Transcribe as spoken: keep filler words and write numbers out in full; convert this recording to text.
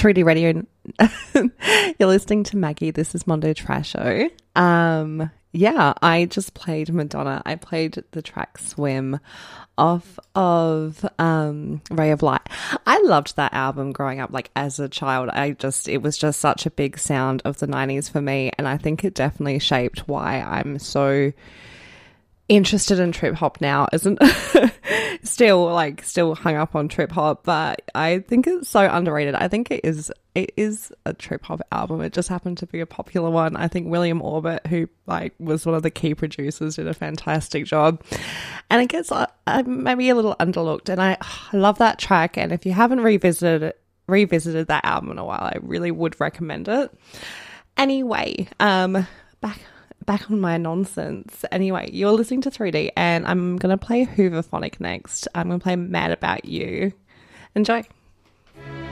three D Radio. You're listening to Maggie. This is Mondo Trasho. Um, yeah, I just played Madonna. I played the track Swim off of um, Ray of Light. I loved that album growing up, like as a child. I just, it was just such a big sound of the nineties for me. And I think it definitely shaped why I'm so interested in trip hop now. Isn't still like still hung up on trip hop, but I think it's so underrated. I think it is it is a trip hop album. It just happened to be a popular one. I think William Orbit, who like was one of the key producers, did a fantastic job, and it gets uh, maybe a little underlooked, and I, I love that track. And if you haven't revisited revisited that album in a while, I really would recommend it. Anyway, um back Back on my nonsense. Anyway, you're listening to three D, and I'm going to play Hooverphonic next. I'm going to play Mad About You. Enjoy.